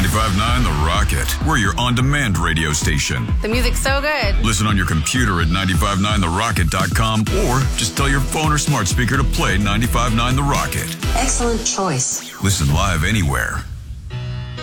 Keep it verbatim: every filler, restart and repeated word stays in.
ninety-five point nine The Rocket. We're your on-demand radio station. The music's so good. Listen on your computer at nine five nine the rocket dot com or just tell your phone or smart speaker to play ninety-five point nine The Rocket. Excellent choice. Listen live anywhere